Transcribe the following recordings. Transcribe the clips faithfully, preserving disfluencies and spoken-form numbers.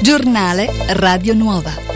Giornale Radio Nuova.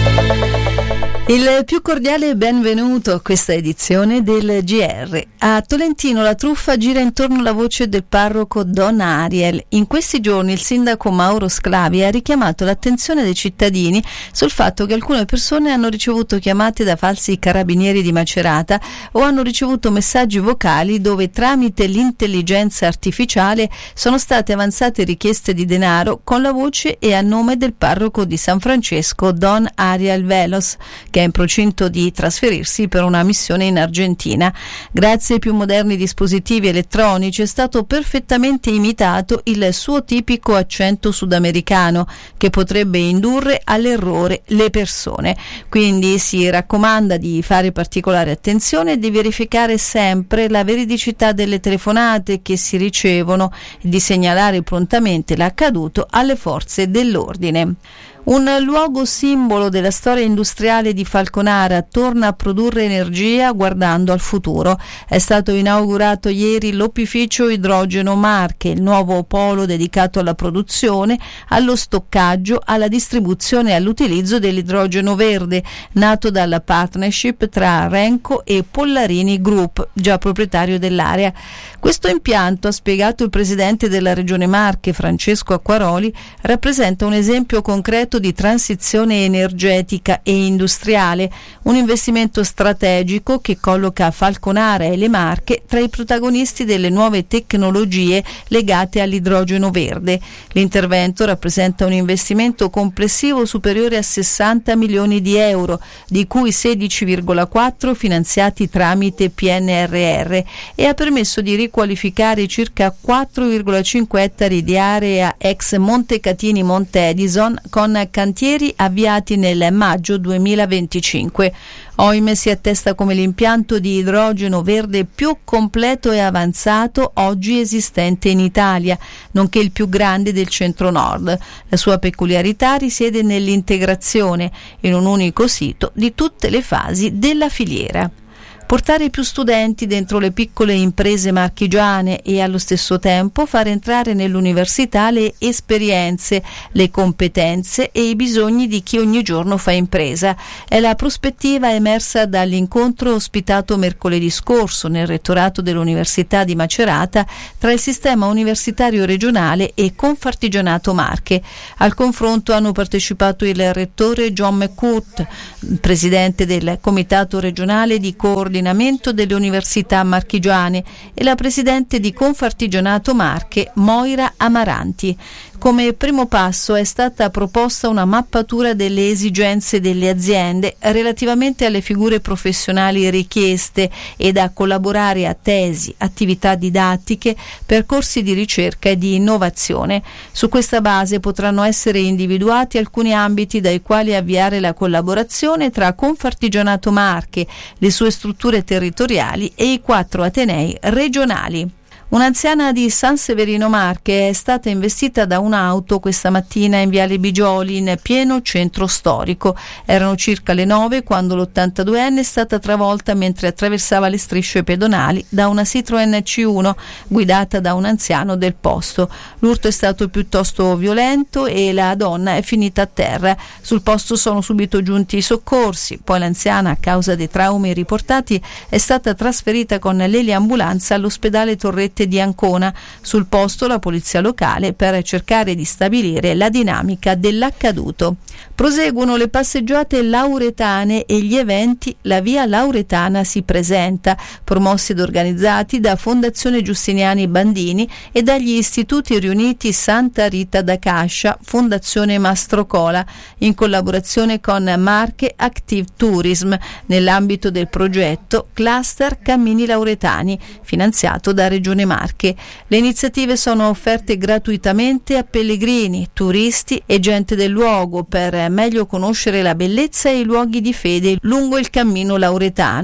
Il più cordiale benvenuto a questa edizione del G R. A Tolentino la truffa gira intorno alla voce del parroco Don Ariel. In questi giorni il sindaco Mauro Sclavi ha richiamato l'attenzione dei cittadini sul fatto che alcune persone hanno ricevuto chiamate da falsi carabinieri di Macerata o hanno ricevuto messaggi vocali dove tramite l'intelligenza artificiale sono state avanzate richieste di denaro con la voce e a nome del parroco di San Francesco Don Ariel Velos, che è in procinto di trasferirsi per una missione in Argentina. Grazie ai più moderni dispositivi elettronici è stato perfettamente imitato il suo tipico accento sudamericano che potrebbe indurre all'errore le persone. Quindi si raccomanda di fare particolare attenzione e di verificare sempre la veridicità delle telefonate che si ricevono e di segnalare prontamente l'accaduto alle forze dell'ordine. Un luogo simbolo della storia industriale di Falconara torna a produrre energia guardando al futuro. È stato inaugurato ieri l'opificio Idrogeno Marche, il nuovo polo dedicato alla produzione, allo stoccaggio, alla distribuzione e all'utilizzo dell'idrogeno verde, nato dalla partnership tra Renco e Pollarini Group, già proprietario dell'area. Questo impianto, ha spiegato il presidente della Regione Marche, Francesco Acquaroli, rappresenta un esempio concreto di transizione energetica e industriale, un investimento strategico che colloca Falconara e le Marche tra i protagonisti delle nuove tecnologie legate all'idrogeno verde. L'intervento rappresenta un investimento complessivo superiore a sessanta milioni di euro, di cui sedici virgola quattro finanziati tramite P N R R, e ha permesso di riqualificare circa quattro virgola cinque ettari di area ex Montecatini Montedison con cantieri avviati nel maggio duemilaventicinque. Oime si attesta come l'impianto di idrogeno verde più completo e avanzato oggi esistente in Italia, nonché il più grande del centro-nord. La sua peculiarità risiede nell'integrazione in un unico sito di tutte le fasi della filiera. Portare più studenti dentro le piccole imprese marchigiane e allo stesso tempo far entrare nell'università le esperienze, le competenze e i bisogni di chi ogni giorno fa impresa è la prospettiva emersa dall'incontro ospitato mercoledì scorso nel rettorato dell'Università di Macerata tra il sistema universitario regionale e Confartigianato Marche. Al confronto hanno partecipato il rettore John McCourt, presidente del Comitato regionale di coordinamento delle università marchigiane, e la presidente di Confartigianato Marche Moira Amaranti. Come primo passo è stata proposta una mappatura delle esigenze delle aziende relativamente alle figure professionali richieste e da collaborare a tesi, attività didattiche, percorsi di ricerca e di innovazione. Su questa base potranno essere individuati alcuni ambiti dai quali avviare la collaborazione tra Confartigianato Marche, le sue strutture territoriali e i quattro atenei regionali. Un'anziana di San Severino Marche è stata investita da un'auto questa mattina in Viale Bigioli, in pieno centro storico. Erano circa le nove quando l'ottantaduenne è stata travolta mentre attraversava le strisce pedonali da una Citroen C uno guidata da un anziano del posto. L'urto è stato piuttosto violento e la donna è finita a terra. Sul posto sono subito giunti i soccorsi, poi l'anziana, a causa dei traumi riportati, è stata trasferita con l'eliambulanza all'ospedale Torrette di Ancona. Sul posto la polizia locale per cercare di stabilire la dinamica dell'accaduto. Proseguono le passeggiate lauretane e gli eventi La Via Lauretana si presenta, promossi ed organizzati da Fondazione Giustiniani Bandini e dagli istituti riuniti Santa Rita da Cascia, Fondazione Mastrocola, in collaborazione con Marche Active Tourism, nell'ambito del progetto Cluster Cammini Lauretani, finanziato da Regione Marche. Le iniziative sono offerte gratuitamente a pellegrini, turisti e gente del luogo per meglio conoscere la bellezza e i luoghi di fede lungo il cammino lauretano.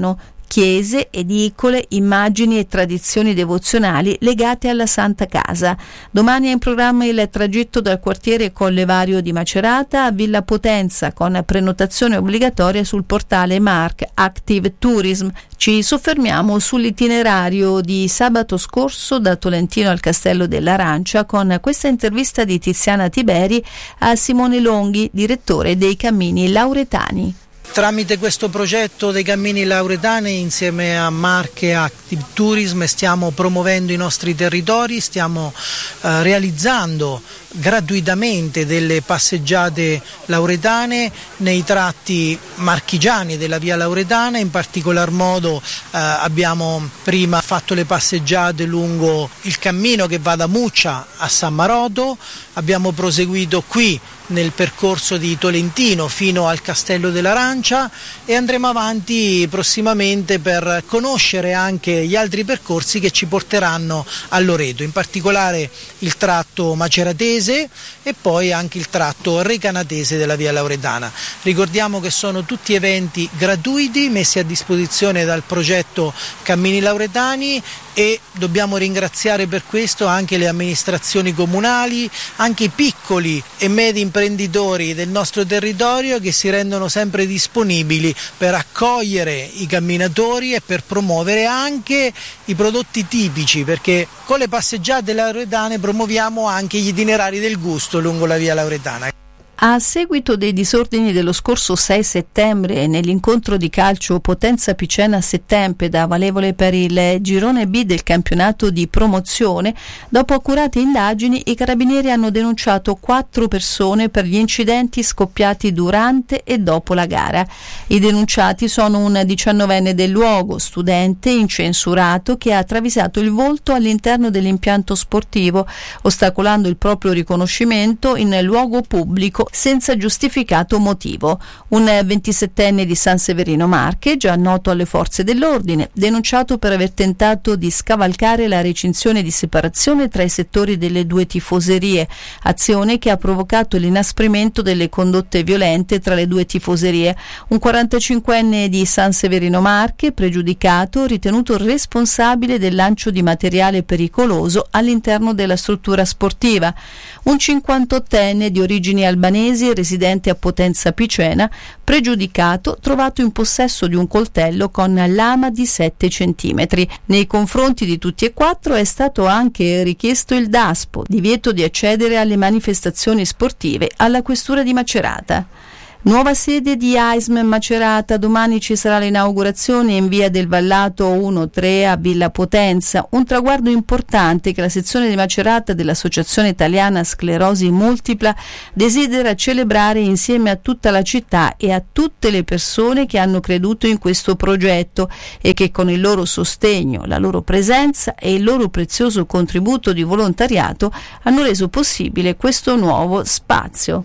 chiese, edicole, immagini e tradizioni devozionali legate alla Santa Casa. Domani è in programma il tragitto dal quartiere Collevario di Macerata a Villa Potenza con prenotazione obbligatoria sul portale Mark Active Tourism. Ci soffermiamo sull'itinerario di sabato scorso da Tolentino al Castello dell'Arancia con questa intervista di Tiziana Tiberi a Simone Longhi, direttore dei Cammini Lauretani. Tramite questo progetto dei Cammini Lauretani insieme a Marche Active Tourism stiamo promuovendo i nostri territori, stiamo eh, realizzando gratuitamente delle passeggiate lauretane nei tratti marchigiani della via Lauretana. In particolar modo eh, abbiamo prima fatto le passeggiate lungo il cammino che va da Muccia a San Maroto, abbiamo proseguito qui nel percorso di Tolentino fino al Castello dell'Arancia e andremo avanti prossimamente per conoscere anche gli altri percorsi che ci porteranno a Loreto, in particolare il tratto maceratese e poi anche il tratto recanatese della via Lauretana. Ricordiamo che sono tutti eventi gratuiti messi a disposizione dal progetto Cammini Lauretani e dobbiamo ringraziare per questo anche le amministrazioni comunali, anche i piccoli e medi imprenditori del nostro territorio che si rendono sempre disponibili per accogliere i camminatori e per promuovere anche i prodotti tipici, perché con le passeggiate lauretane promuoviamo anche gli itinerari del gusto lungo la via Lauretana. A seguito dei disordini dello scorso sei settembre nell'incontro di calcio Potenza Picena Settempe, valevole per il girone B del campionato di promozione, dopo accurate indagini i carabinieri hanno denunciato quattro persone per gli incidenti scoppiati durante e dopo la gara. I denunciati sono un diciannovenne del luogo, studente incensurato che ha travisato il volto all'interno dell'impianto sportivo, ostacolando il proprio riconoscimento in luogo pubblico senza giustificato motivo. Un ventisettenne di San Severino Marche, già noto alle forze dell'ordine, denunciato per aver tentato di scavalcare la recinzione di separazione tra i settori delle due tifoserie, azione che ha provocato l'inasprimento delle condotte violente tra le due tifoserie. Un quarantacinquenne di San Severino Marche, pregiudicato, ritenuto responsabile del lancio di materiale pericoloso all'interno della struttura sportiva. Un cinquantottenne di origini albanesi, residente a Potenza Picena, pregiudicato, trovato in possesso di un coltello con lama di sette centimetri. Nei confronti di tutti e quattro è stato anche richiesto il DASPO, divieto di accedere alle manifestazioni sportive alla questura di Macerata. Nuova sede di A I S M Macerata, domani ci sarà l'inaugurazione in via del Vallato uno tre a Villa Potenza, un traguardo importante che la sezione di Macerata dell'Associazione Italiana Sclerosi Multipla desidera celebrare insieme a tutta la città e a tutte le persone che hanno creduto in questo progetto e che con il loro sostegno, la loro presenza e il loro prezioso contributo di volontariato hanno reso possibile questo nuovo spazio.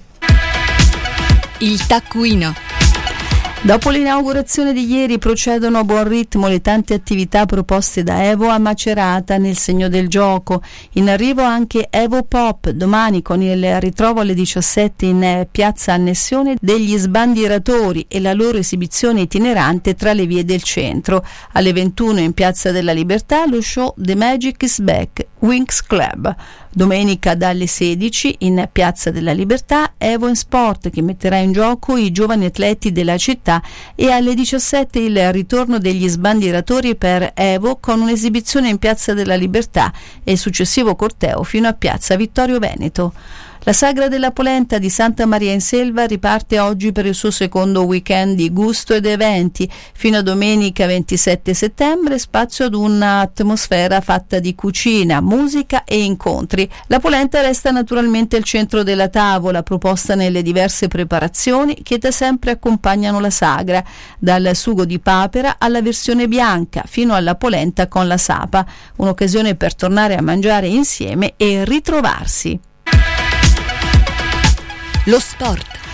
Il taccuino. Dopo l'inaugurazione di ieri procedono a buon ritmo le tante attività proposte da Evo a Macerata nel segno del gioco. In arrivo anche Evo Pop, domani con il ritrovo alle diciassette in piazza Annessione degli sbandieratori e la loro esibizione itinerante tra le vie del centro. Alle ventuno in piazza della Libertà lo show The Magic is Back, Winx Club. Domenica dalle sedici in piazza della Libertà Evo in Sport che metterà in gioco i giovani atleti della città e alle diciassette il ritorno degli sbandieratori per Evo con un'esibizione in piazza della Libertà e il successivo corteo fino a piazza Vittorio Veneto. La sagra della polenta di Santa Maria in Selva riparte oggi per il suo secondo weekend di gusto ed eventi. Fino a domenica ventisette settembre spazio ad un'atmosfera fatta di cucina, musica e incontri. La polenta resta naturalmente al centro della tavola, proposta nelle diverse preparazioni che da sempre accompagnano la sagra, dal sugo di papera alla versione bianca fino alla polenta con la sapa, un'occasione per tornare a mangiare insieme e ritrovarsi. Lo sport.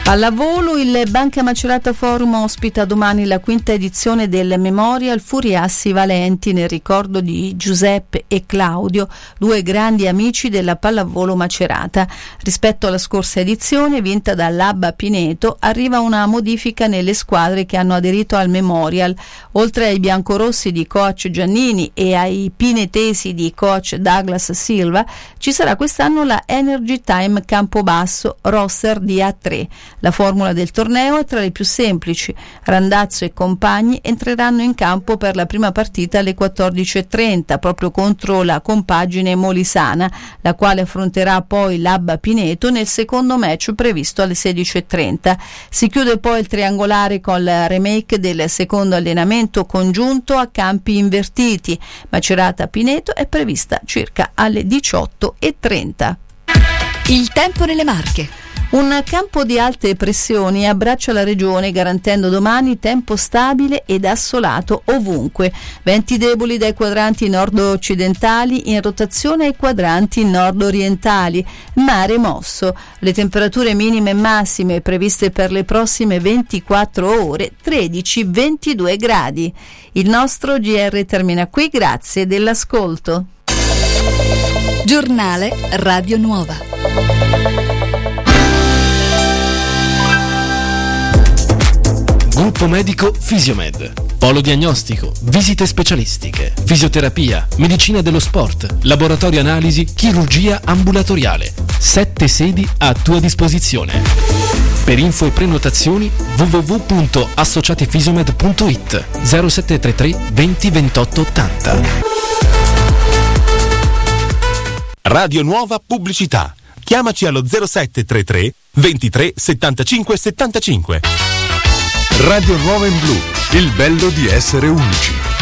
Pallavolo, il Banca Macerata Forum ospita domani la quinta edizione del Memorial Furiassi Valenti nel ricordo di Giuseppe e Claudio, due grandi amici della pallavolo Macerata. Rispetto alla scorsa edizione, vinta dall'Abba Pineto, arriva una modifica nelle squadre che hanno aderito al Memorial. Oltre ai biancorossi di coach Giannini e ai pinetesi di coach Douglas Silva, ci sarà quest'anno la Energy Time Campobasso, roster di A tre. La formula del torneo è tra le più semplici. Randazzo e compagni entreranno in campo per la prima partita alle quattordici e trenta, proprio contro la compagine Molisana, la quale affronterà poi l'Abba Pineto nel secondo match previsto alle sedici e trenta. Si chiude poi il triangolare con il remake del secondo allenamento congiunto a campi invertiti. Macerata Pineto è prevista circa alle diciotto e trenta. Il tempo nelle Marche. Un campo di alte pressioni abbraccia la regione garantendo domani tempo stabile ed assolato ovunque. Venti deboli dai quadranti nord-occidentali in rotazione ai quadranti nord-orientali. Mare mosso. Le temperature minime e massime previste per le prossime ventiquattro ore tredici ventidue gradi. Il nostro G R termina qui, grazie dell'ascolto. Giornale Radio Nuova. Gruppo medico Fisiomed. Polo diagnostico, visite specialistiche, fisioterapia, medicina dello sport, laboratorio analisi, chirurgia ambulatoriale. Sette sedi a tua disposizione. Per info e prenotazioni w w w punto associatifisiomed punto i t zero sette tre tre venti ventotto ottanta. Radio Nuova Pubblicità. Chiamaci allo zero sette tre tre ventitré settantacinque settantacinque. Radio Nuova in Blu, il bello di essere unici.